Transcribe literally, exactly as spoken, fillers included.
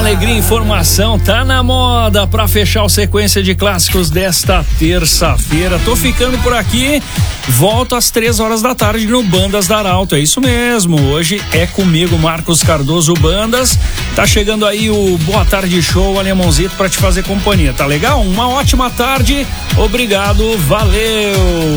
alegria e informação tá na moda pra fechar o sequência de clássicos desta terça-feira. Tô ficando por aqui, volto às três horas da tarde no Bandas da Arauto, é isso mesmo, hoje é comigo, Marcos Cardoso Bandas. Tá chegando aí o Boa Tarde Show, Alemãozito, pra te fazer companhia, tá legal? Uma ótima tarde, obrigado, valeu!